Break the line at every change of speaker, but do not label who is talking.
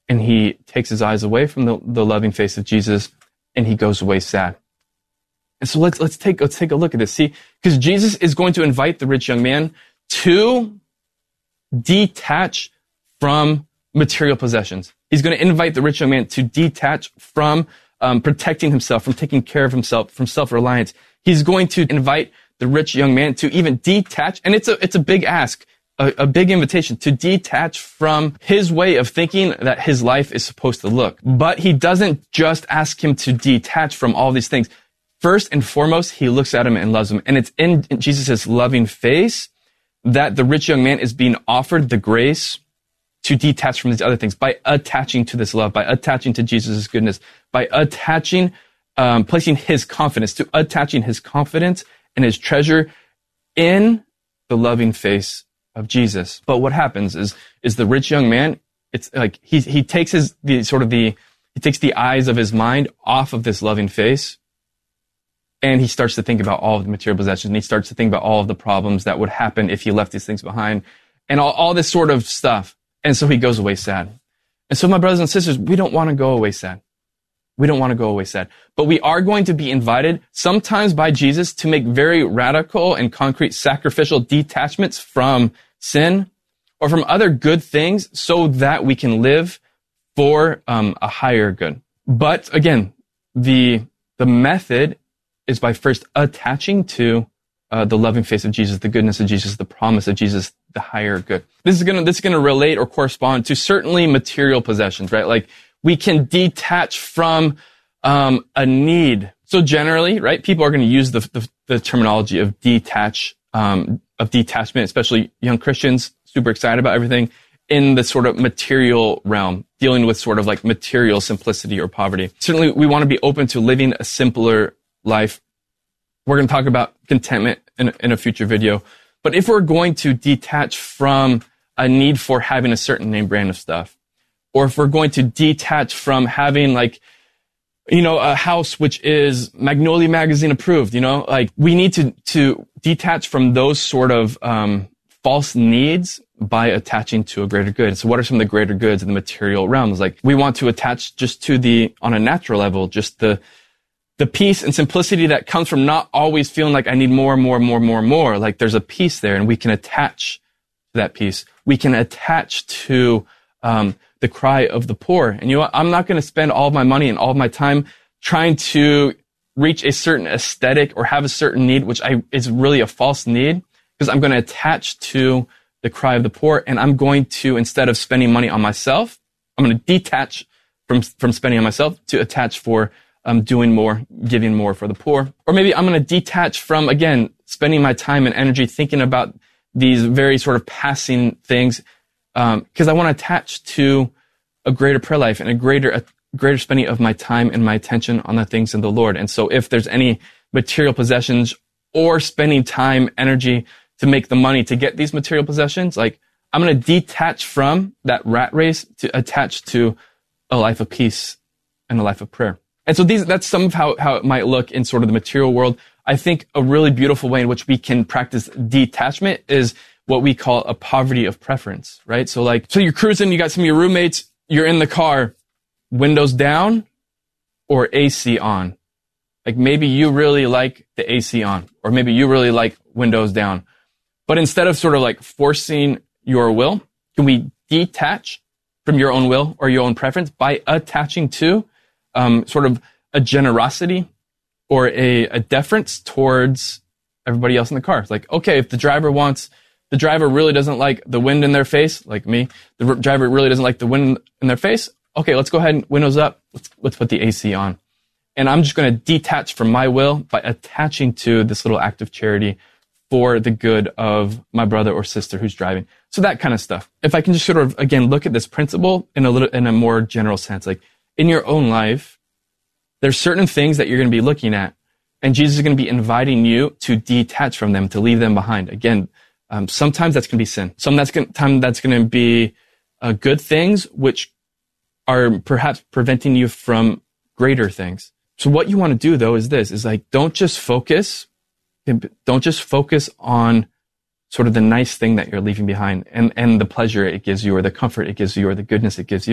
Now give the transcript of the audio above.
and he takes his eyes away from the loving face of Jesus, and he goes away sad. And so let's take a look at this. See, because Jesus is going to invite the rich young man to detach from material possessions. He's going to invite the rich young man to detach from protecting himself, from taking care of himself, from self-reliance. He's going to invite the rich young man to even detach, and it's a big ask, a big invitation to detach from his way of thinking that his life is supposed to look. But he doesn't just ask him to detach from all these things. First and foremost, he looks at him and loves him. And it's in Jesus' loving face that the rich young man is being offered the grace to detach from these other things by attaching to this love, by attaching to Jesus' goodness, by attaching, placing his confidence, and his treasure in the loving face of Jesus. But what happens is the rich young man, it's like he takes he takes the eyes of his mind off of this loving face, and he starts to think about all of the material possessions, and he starts to think about all of the problems that would happen if he left these things behind, and all this sort of stuff. And so he goes away sad. And so my brothers and sisters, we don't want to go away sad. We don't want to go away sad. But we are going to be invited sometimes by Jesus to make very radical and concrete sacrificial detachments from sin or from other good things so that we can live for a higher good. But again, the method is by first attaching to the loving face of Jesus, the goodness of Jesus, the promise of Jesus, the higher good. This is gonna relate or correspond to certainly material possessions, right? Like we can detach from a need. So generally, right, people are going to use the terminology of detachment, especially young Christians, super excited about everything in the sort of material realm, dealing with sort of like material simplicity or poverty. Certainly, we want to be open to living a simpler life. We're going to talk about contentment in a future video. But if we're going to detach from a need for having a certain name brand of stuff, or if we're going to detach from having like, a house which is Magnolia Magazine approved, like we need to detach from those sort of false needs by attaching to a greater good. So what are some of the greater goods in the material realms? Like we want to attach just to on a natural level, just the peace and simplicity that comes from not always feeling like I need more. Like there's a peace there, and we can attach to that peace. We can attach to the cry of the poor. And you know what? I'm not going to spend all of my money and all of my time trying to reach a certain aesthetic or have a certain need, which is really a false need, because I'm going to attach to the cry of the poor, and I'm going to, instead of spending money on myself, I'm going to detach from spending on myself to attach for doing more, giving more for the poor. Or maybe I'm going to detach from, again, spending my time and energy thinking about these very sort of passing things, because I want to attach to a greater prayer life and a greater spending of my time and my attention on the things of the Lord. And so if there's any material possessions or spending time, energy to make the money to get these material possessions, like I'm going to detach from that rat race to attach to a life of peace and a life of prayer. And so that's some of how it might look in sort of the material world. I think a really beautiful way in which we can practice detachment is what we call a poverty of preference, right? So you're cruising, you got some of your roommates, you're in the car, windows down or AC on. Like maybe you really like the AC on, or maybe you really like windows down. But instead of sort of like forcing your will, can we detach from your own will or your own preference by attaching to sort of a generosity or a deference towards everybody else in the car? It's like, okay, if the driver really doesn't like the wind in their face, like me, the driver really doesn't like the wind in their face, okay, let's go ahead and windows up, let's put the AC on. And I'm just going to detach from my will by attaching to this little act of charity for the good of my brother or sister who's driving. So that kind of stuff. If I can just sort of, again, look at this principle in a more general sense, like in your own life, there's certain things that you're going to be looking at, and Jesus is going to be inviting you to detach from them, to leave them behind. Again, sometimes that's going to be sin. Sometimes that's going to be good things, which are perhaps preventing you from greater things. So what you want to do, though, is like, don't just focus on sort of the nice thing that you're leaving behind and the pleasure it gives you, or the comfort it gives you, or the goodness it gives you.